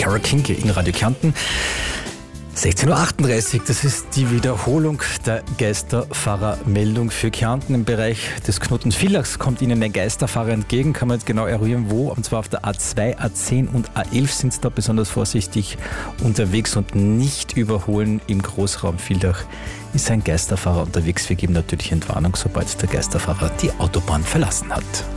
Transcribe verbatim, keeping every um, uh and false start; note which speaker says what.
Speaker 1: Tara Kinke in Radio Kärnten. sechzehn Uhr achtunddreißig, das ist die Wiederholung der Geisterfahrermeldung für Kärnten. Im Bereich des Knoten-Villachs kommt Ihnen ein Geisterfahrer entgegen, kann man jetzt genau eruieren, wo. Und zwar auf der A zwei, A zehn und A elf sind Sie da besonders vorsichtig unterwegs und nicht überholen. Im Großraum Villach ist ein Geisterfahrer unterwegs. Wir geben natürlich Entwarnung, sobald der Geisterfahrer die Autobahn verlassen hat.